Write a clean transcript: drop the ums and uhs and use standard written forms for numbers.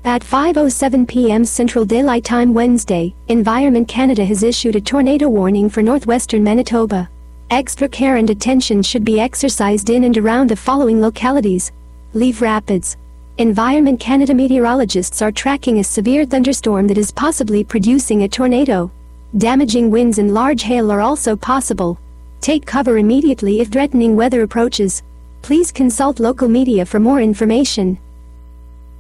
At 5:07 p.m. Central Daylight Time Wednesday, Environment Canada has issued a tornado warning for northwestern Manitoba. Extra care and attention should be exercised in and around the following localities. Leaf Rapids. Environment Canada meteorologists are tracking a severe thunderstorm that is possibly producing a tornado. Damaging winds and large hail are also possible. Take cover immediately if threatening weather approaches. Please consult local media for more information.